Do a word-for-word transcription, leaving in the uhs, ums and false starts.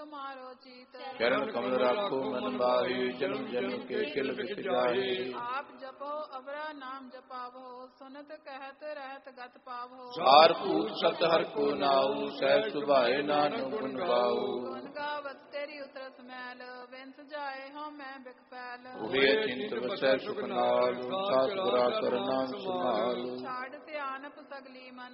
ਤੁਮਾਰੋ ਚੀਤ। ਚਰਨ ਕਮਲ ਰਾਖੋ ਮਨ ਬਾਹੀ, ਜਨਮ ਜਨਮ ਕੇ ਕਿਲ ਬਿਖ ਜਾਹੀ। ਆਪ ਜਪੋ ਅਵਰਾ ਨਾਮ ਜਪਾਵੋ, ਸੁਨਤ ਕਹਿਤ ਰਹਿਤ ਗਤ ਪਾਵੋ। ਸਾਰ ਭੂਤ ਸਤ ਹਰਿ ਕੋ ਨਾਉ, ਸਹਿਜ ਸੁਭਾਏ ਨਾਨਕ ਗੁਣ ਗਾਉ। ਗੁਣ ਗਾਵਤ ਤੇਰੀ ਉਤਰਸ ਮੈਲ, ਵਿੰਸ ਜਾਏ ਹਉ ਮੈਂ ਬਿਖ ਪੈਲ। ਉਹੇ ਅਚਿੰਤ ਵਸੈ ਸੁਖ ਨਾਲ, ਸਾਸ ਗੁਰਾ ਕਰਨਾਮ ਸੰਭਾਲ। ਛਾੜ ਸਿਆਣਪ ਸਗਲੀ ਮਨ